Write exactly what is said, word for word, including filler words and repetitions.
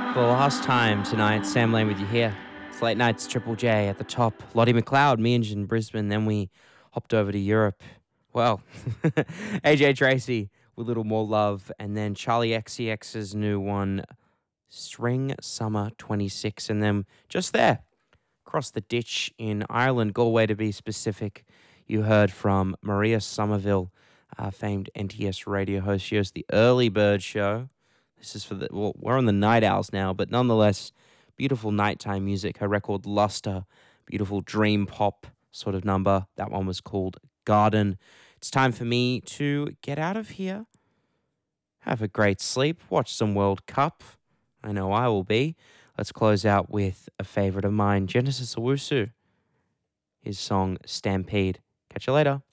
For the last time tonight, Sam Lane with you here. It's late nights, Triple J at the top. Lottie McLeod, Minge in Brisbane. Then we hopped over to Europe. Well, A J Tracy with Little More Love. And then Charlie X C X's new one, Spring Summer twenty-six. And then just there, across the ditch in Ireland, Galway to be specific, you heard from Maria Somerville, uh, famed N T S radio host. She hosts the Early Bird Show. This is for the, well, we're on the Night Owls now, but nonetheless, beautiful nighttime music. Her record, Luster, beautiful dream pop sort of number. That one was called Garden. It's time for me to get out of here. Have a great sleep. Watch some World Cup. I know I will be. Let's close out with a favorite of mine, Genesis Owusu. His song, Stampede. Catch you later.